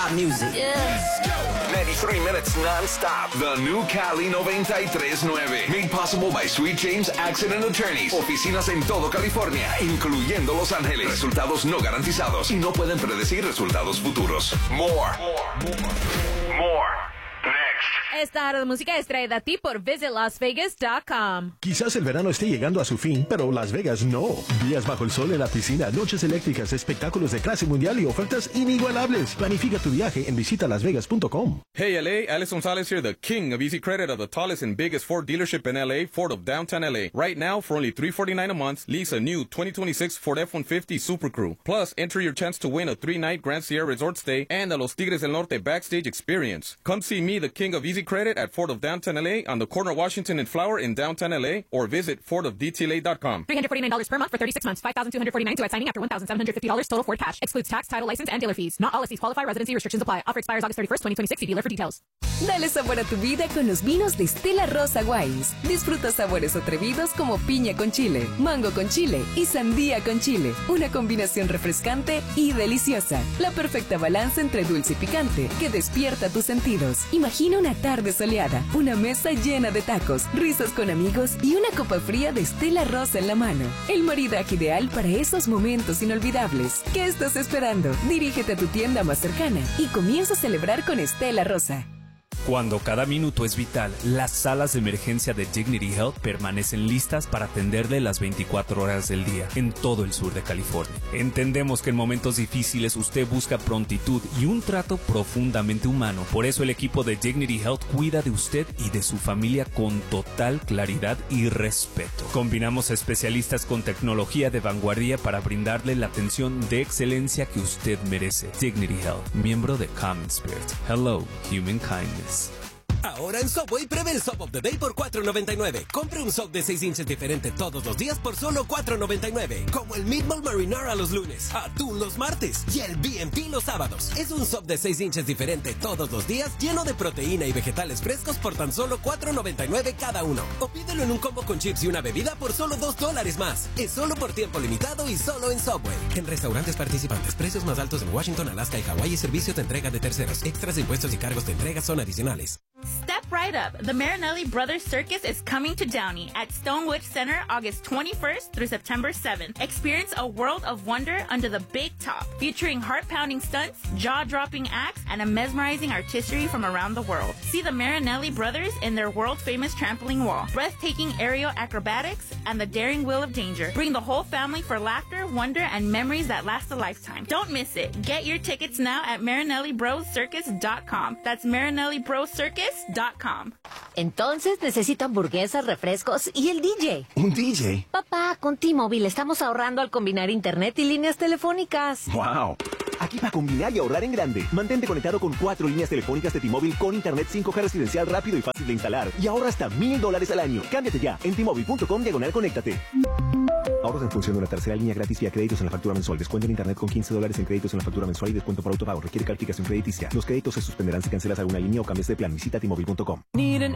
Music. Yeah. 93 minutes non-stop. The new Cali 93.9. Made possible by Sweet James Accident Attorneys. Oficinas en todo California, incluyendo Los Ángeles. Resultados no garantizados y no pueden predecir resultados futuros. More. Esta hora de música es traída a ti por visitlasvegas.com. Quizás el verano esté llegando a su fin, pero Las Vegas no. Días bajo el sol en la piscina, noches eléctricas, espectáculos de clase mundial y ofertas inigualables. Planifica tu viaje en visitalasvegas.com. Hey LA, Alex Gonzalez here, the king of easy credit of the tallest and biggest Ford dealership in LA, Ford of downtown LA. Right now, for only $349 a month, lease a new 2026 Ford F-150 Super Crew. Plus, enter your chance to win a 3-night Grand Sierra Resort stay and a Los Tigres del Norte backstage experience. Come see me, the king of easy credit, at Ford of downtown LA on the corner of Washington and Flower in downtown LA, or visit FordofDTLA.com. $349 per month for 36 months. $5,249 due at signing after $1,750 total Ford cash. Excludes tax, title, license, and dealer fees. Not all listings qualify. Residency restrictions apply. Offer expires August 31st, 2026. See dealer for details. Dale sabor a tu vida con los vinos de Stella Rosa Wines. Disfruta sabores atrevidos como piña con chile, mango con chile y sandía con chile. Una combinación refrescante y deliciosa. La perfecta balanza entre dulce y picante que despierta tus sentidos. Imagina una tarde soleada, una mesa llena de tacos, risas con amigos y una copa fría de Stella Rosa en la mano. El maridaje ideal para esos momentos inolvidables. ¿Qué estás esperando? Dirígete a tu tienda más cercana y comienza a celebrar con Stella Rosa. Cuando cada minuto es vital, las salas de emergencia de Dignity Health permanecen listas para atenderle las 24 horas del día en todo el sur de California. Entendemos que en momentos difíciles usted busca prontitud y un trato profundamente humano. Por eso el equipo de Dignity Health cuida de usted y de su familia con total claridad y respeto. Combinamos especialistas con tecnología de vanguardia para brindarle la atención de excelencia que usted merece. Dignity Health, miembro de Common Spirit. Hello, human kindness. Ahora en Subway, pruebe el Sub of the Day por $4.99. Compre un sub de 6 inches diferente todos los días por solo $4.99. Como el Meatball Marinara los lunes, atún los martes y el BMP los sábados. Es un sub de 6 inches diferente todos los días, lleno de proteína y vegetales frescos por tan solo $4.99 cada uno. O pídelo en un combo con chips y una bebida por solo $2 más. Es solo por tiempo limitado y solo en Subway. En restaurantes participantes, precios más altos en Washington, Alaska y Hawái y servicio de entrega de terceros. Extras de impuestos y cargos de entrega son adicionales. Step right up. The Marinelli Brothers Circus is coming to Downey at Stonewood Center August 21st through September 7th. Experience a world of wonder under the big top, featuring heart-pounding stunts, jaw-dropping acts, and a mesmerizing artistry from around the world. See the Marinelli Brothers in their world-famous trampoline wall, breathtaking aerial acrobatics, and the daring wheel of danger. Bring the whole family for laughter, wonder, and memories that last a lifetime. Don't miss it. Get your tickets now at MarinelliBrosCircus.com. That's MarinelliBrosCircus.com. Entonces necesito hamburguesas, refrescos y el DJ. ¿Un DJ? Papá, con T-Mobile estamos ahorrando al combinar internet y líneas telefónicas. ¡Wow! Aquí para combinar y ahorrar en grande. Mantente conectado con 4 líneas telefónicas de T-Mobile con internet 5G residencial rápido y fácil de instalar. Y ahorra hasta $1,000 al año. Cámbiate ya en T-Mobile.com/conéctate. Ahorros en función de una tercera línea gratis vía créditos en la factura mensual. Descuento en internet con $15 en créditos en la factura mensual y descuento por autopago. Requiere calificación crediticia. Los créditos se suspenderán si cancelas alguna línea o cambias de plan. Visita T-Mobile.com.